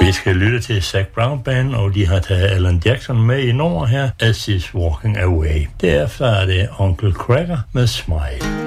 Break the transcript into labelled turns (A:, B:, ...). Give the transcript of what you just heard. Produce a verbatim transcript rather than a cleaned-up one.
A: Vi skal lytte til Zac Brown Band, og de har taget Alan Jackson med i nummer her, As She's Walking Away. Derefter er det Uncle Cracker med Smile.